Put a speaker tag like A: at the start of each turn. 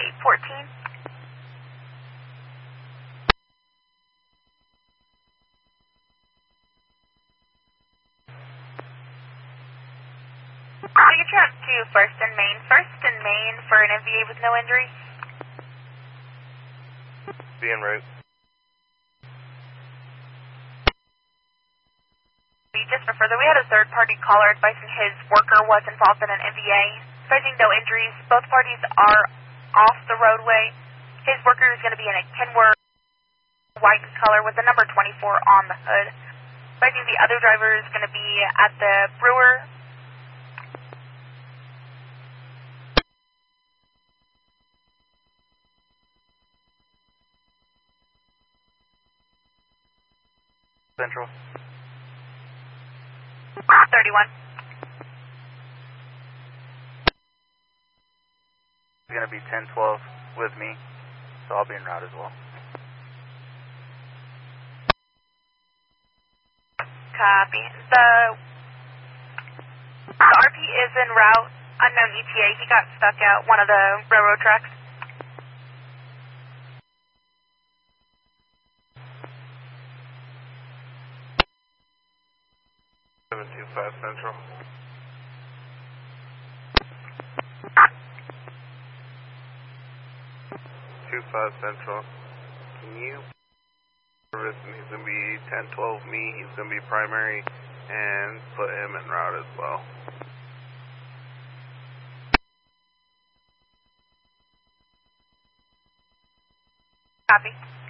A: 814. We get you out to First and Main. First and Main for an MVA with no injuries.
B: Be en route.
A: Just for further, we had a third-party caller advising his worker was involved in an MVA, citing no injuries. Both parties are off the roadway. His worker is going to be in a Kenworth white color with the number 24 on the hood. Citing the other driver is going to be at the Brewer.
B: Central.
A: 31.
B: It's going to be 1012 with me, so I'll be en route as well.
A: Copy. The RP is en route. Unknown ETA. He got stuck at one of the railroad tracks.
B: 725 Central. Central. Can you service him? He's going to be 1012 me. He's going to be primary and put him en route as well.
A: Copy.